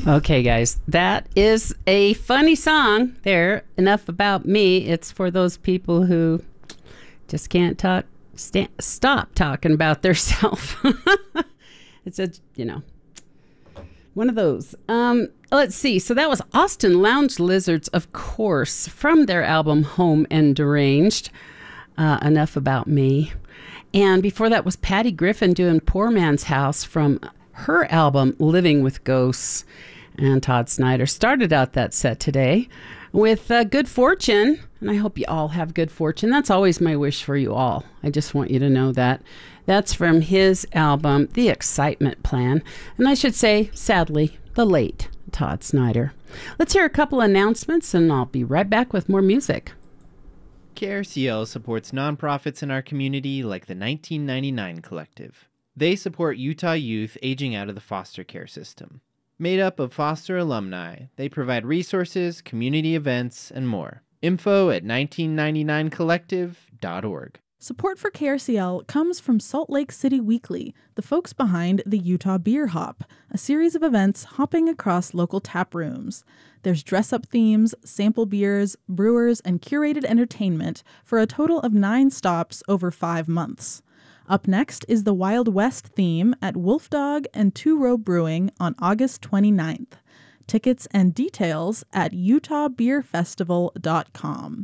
Okay, guys, that is a funny song there. Enough about me. It's for those people who just can't stop talking about theirself. It's one of those. Let's see. So that was Austin Lounge Lizards, of course, from their album Home and Deranged. Enough about me. And before that was Patty Griffin doing Poor Man's House from her album Living with Ghosts. And Todd Snyder started out that set today with Good Fortune. And I hope you all have good fortune. That's always my wish for you all. I just want you to know that. That's from his album, The Excitement Plan. And I should say, sadly, the late Todd Snyder. Let's hear a couple announcements and I'll be right back with more music. KRCL supports nonprofits in our community like the 1999 Collective. They support Utah youth aging out of the foster care system. Made up of foster alumni, they provide resources, community events, and more. Info at 1999collective.org. Support for KRCL comes from Salt Lake City Weekly, the folks behind the Utah Beer Hop, a series of events hopping across local tap rooms. There's dress-up themes, sample beers, brewers, and curated entertainment for a total of 9 stops over 5 months. Up next is the Wild West theme at Wolf Dog and Two Row Brewing on August 29th. Tickets and details at utahbeerfestival.com.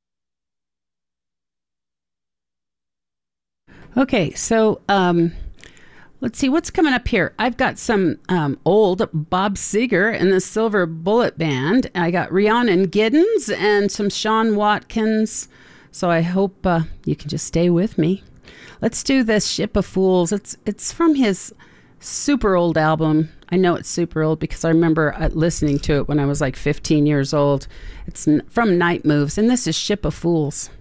Okay, so let's see what's coming up here. I've got some old Bob Seger and the Silver Bullet Band. I got Rhiannon Giddens and some Sean Watkins. So I hope you can just stay with me. Let's do this Ship of Fools. It's from his super old album. I know it's super old because I remember listening to it when I was like 15 years old. It's from Night Moves, and this is Ship of Fools.